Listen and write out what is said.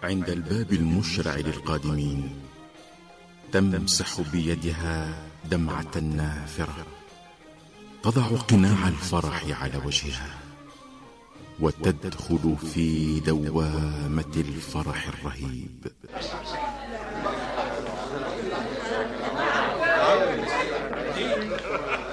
عند الباب المشرع للقادمين، تمسح بيدها دمعة نافرة، تضع قناع الفرح على وجهها، وتدخل في دوامة الفرح الرهيب.